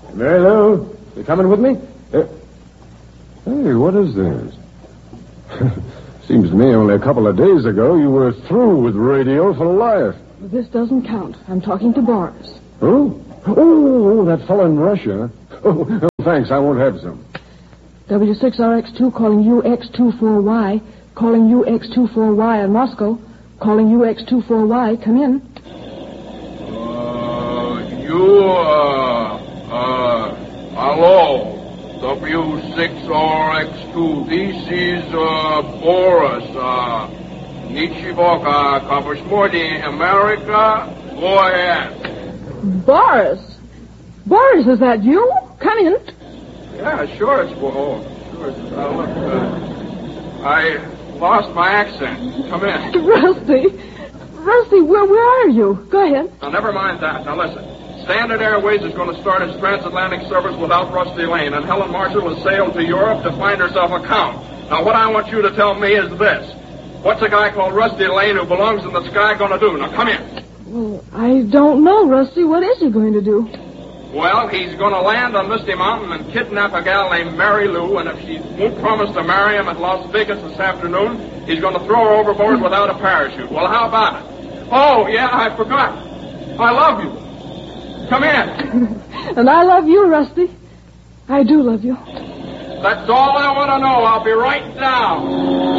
Mary Lou, you coming with me? Hey, what is this? Seems to me only a couple of days ago you were through with radio for life. This doesn't count. I'm talking to Boris. Who? Oh, that fellow in Russia. Oh, thanks, I won't have some. W6RX2 calling UX24Y. Calling UX24Y in Moscow. Calling UX24Y. Come in. Hello. W6RX2. This is, Boris. Nichivoka, Kapashmordi, America. Go ahead. Boris? Boris, is that you? Come in. Yeah, sure it's... Oh, sure it's... Look, I lost my accent. Come in. Rusty, where are you? Go ahead. Now, never mind that. Now, listen. Standard Airways is going to start its transatlantic service without Rusty Lane, and Helen Marshall has sailed to Europe to find herself a count. Now, what I want you to tell me is this. What's a guy called Rusty Lane who belongs in the sky going to do? Now, come in. Well, I don't know, Rusty. What is he going to do? Well, he's going to land on Misty Mountain and kidnap a gal named Mary Lou, and if she won't promise to marry him at Las Vegas this afternoon, he's going to throw her overboard without a parachute. Well, how about it? Oh, yeah, I forgot. I love you. Come in. And I love you, Rusty. I do love you. That's all I want to know. I'll be right down.